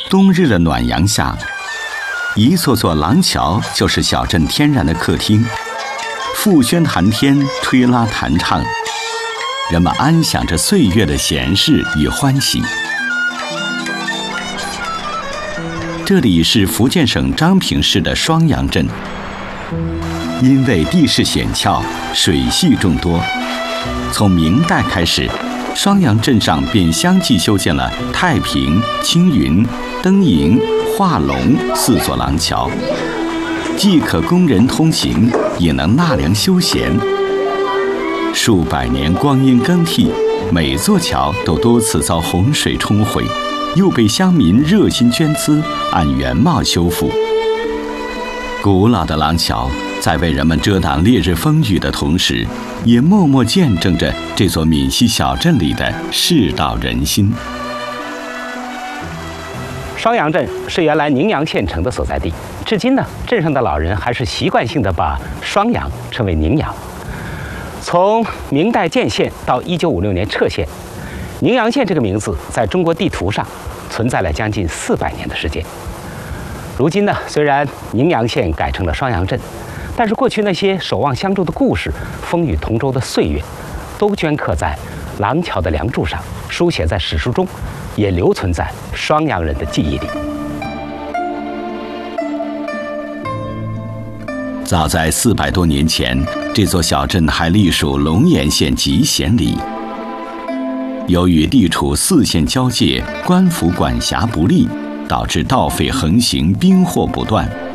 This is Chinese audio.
冬日的暖阳下，一座座廊桥就是小镇天然的客厅，复轩谈天，吹拉弹唱，人们安享着岁月的闲适与欢喜。这里是福建省漳平市的双阳镇，因为地势险峭，水系众多，从明代开始，双阳镇上便相继修建了太平、青云、登营、化龙4座廊桥，既可供人通行，也能纳凉休闲。数百年光阴更替，每座桥都多次遭洪水冲毁，又被乡民热心捐资，按原貌修复。古老的廊桥在为人们遮挡烈日风雨的同时，也默默见证着这座闽西小镇里的世道人心。 双阳镇是原来宁阳县城的所在地，至今呢，镇上的老人还是习惯性的把双阳称为宁阳。从明代建县到1956年撤县，宁阳县这个名字在中国地图上存在了将近400年的时间。如今呢，虽然宁阳县改成了双阳镇，但是过去那些守望相助的故事、风雨同舟的岁月，都镌刻在廊桥的梁柱上，书写在史书中，也留存在双阳人的记忆里。 早在400多年前，这座小镇还隶属龙岩县集贤里。由于地处4县交界，官府管辖不力，导致盗匪横行，兵祸不断。